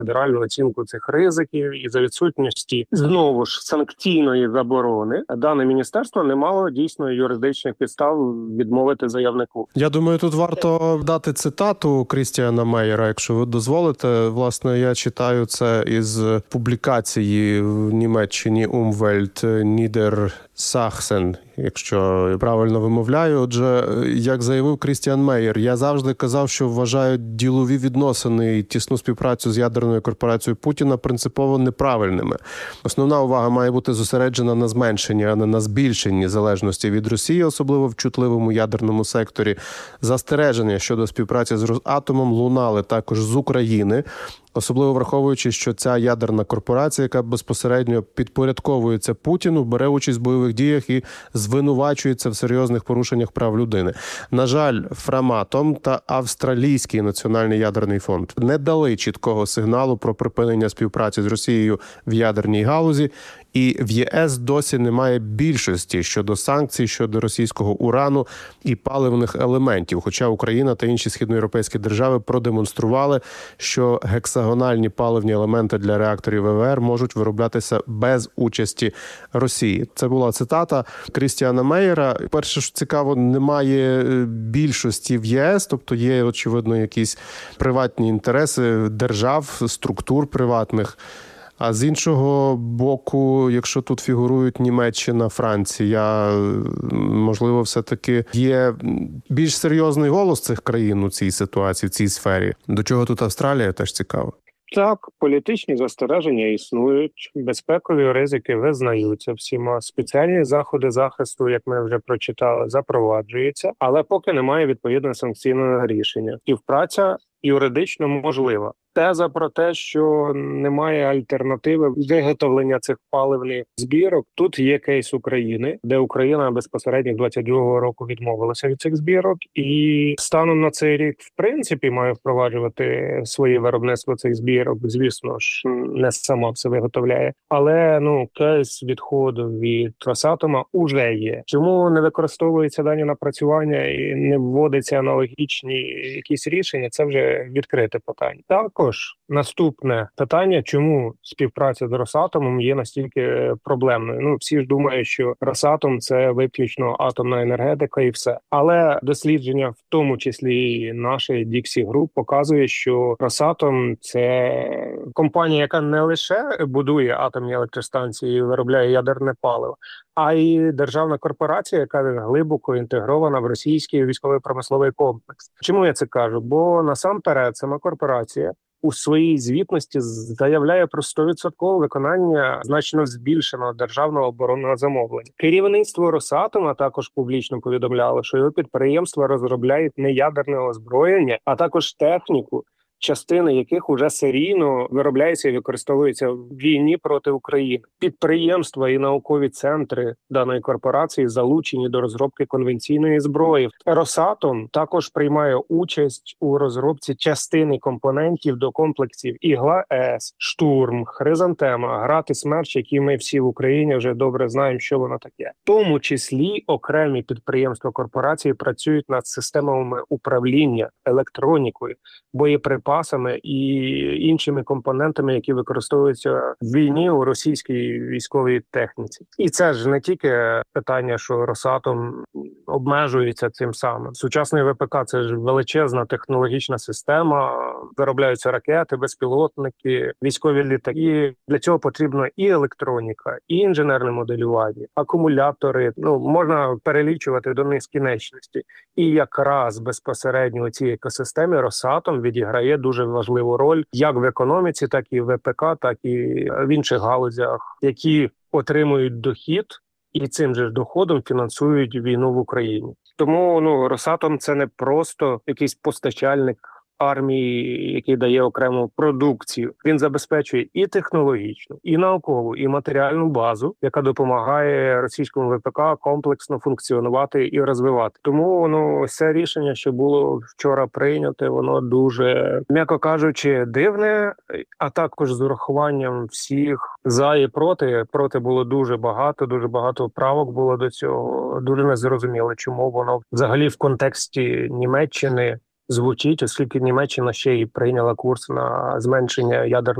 федеральну оцінку цих ризиків і за відсутності знову ж санкційної заборони дане міністерство не мало дійсно юридичних підстав відмовити заявнику. Я думаю, тут варто дати цитату Крістіана Мейєра, якщо ви дозволите. Власне, я читаю це із публікації в Німеччині Umwelt Niedersachsen, якщо я правильно вимовляю. Отже, як заявив Крістіан Мейєр, я завжди казав, що вважаю ділові відносини і тісну співпрацю з ядерною корпорацією Путіна принципово неправильними. Основна увага має бути зосереджена на зменшенні, а не на збільшенні залежності від Росії, особливо в чутливому ядерному секторі. Застереження щодо співпраці з Росатомом лунали також з України, особливо враховуючи, що ця ядерна корпорація, яка безпосередньо підпорядковується Путіну, бере участь в бойових діях і звинувачується в серйозних порушеннях прав людини. На жаль, Фраматом та Австралійський національний ядерний фонд не дали чіткого сигналу про припинення співпраці з Росією в ядерній галузі, і в ЄС досі немає більшості щодо санкцій щодо російського урану і паливних елементів, хоча Україна та інші східноєвропейські держави продемонстрували, що гексагональні паливні елементи для реакторів ВВР можуть вироблятися без участі Росії. Це була цитата Крістіана Мейєра. Перше, що цікаво, немає більшості в ЄС, тобто є, очевидно, якісь приватні інтереси держав, структур приватних. А з іншого боку, якщо тут фігурують Німеччина, Франція, можливо, все-таки є більш серйозний голос цих країн у цій ситуації, в цій сфері. До чого тут Австралія, теж цікаво. Так, політичні застереження існують, безпекові ризики визнаються всіма, спеціальні заходи захисту, як ми вже прочитали, запроваджуються, але поки немає відповідного санкційного рішення. Співпраця юридично можлива. Теза про те, що немає альтернативи виготовлення цих паливних збірок. Тут є кейс України, де Україна безпосередньо 22-го року відмовилася від цих збірок, і станом на цей рік, в принципі, має впроваджувати своє виробництво цих збірок. Звісно ж, не сама все виготовляє, але кейс відходу від Росатома уже є. Чому не використовуються дані напрацювання і не вводяться аналогічні якісь рішення? Це вже відкрите питання. Також наступне питання, чому співпраця з Росатомом є настільки проблемною. Всі ж думають, що Росатом – це виключно атомна енергетика і все. Але дослідження, в тому числі і нашої Dixie Group, показує, що Росатом – це компанія, яка не лише будує атомні електростанції і виробляє ядерне паливо, а й державна корпорація, яка глибоко інтегрована в російський військово-промисловий комплекс. Чому я це кажу? Бо насамперед сама корпорація у своїй звітності заявляє про 100% виконання значно збільшеного державного оборонного замовлення. Керівництво Росатома також публічно повідомляло, що його підприємства розробляють не ядерне озброєння, а також техніку, частини яких уже серійно виробляються і використовуються в війні проти України. Підприємства і наукові центри даної корпорації залучені до розробки конвенційної зброї. Росатом також приймає участь у розробці частини компонентів до комплексів Ігла-С, Штурм, Хризантема, Град і Смерч, які ми всі в Україні вже добре знаємо, що воно таке. В тому числі окремі підприємства корпорації працюють над системами управління, електронікою, боєприпасами і іншими компонентами, які використовуються в війні у російській військовій техніці. І це ж не тільки питання, що Росатом обмежується цим самим. Сучасний ВПК – це ж величезна технологічна система, виробляються ракети, безпілотники, військові літаки. Для цього потрібна і електроніка, і інженерне моделювання, акумулятори. Можна перелічувати до нескінченності. І якраз безпосередньо у цій екосистемі Росатом відіграє дуже важливу роль як в економіці, так і в ВПК, так і в інших галузях, які отримують дохід і цим же доходом фінансують війну в Україні. Тому Росатом – це не просто якийсь постачальник армії, який дає окрему продукцію. Він забезпечує і технологічну, і наукову, і матеріальну базу, яка допомагає російському ВПК комплексно функціонувати і розвивати. Тому це рішення, що було вчора прийняте, воно дуже, м'яко кажучи, дивне, а також з урахуванням всіх за і проти. Проти було дуже багато правок було до цього. Дуже незрозуміло, чому воно взагалі в контексті Німеччини звучить, оскільки Німеччина ще й прийняла курс на зменшення ядерного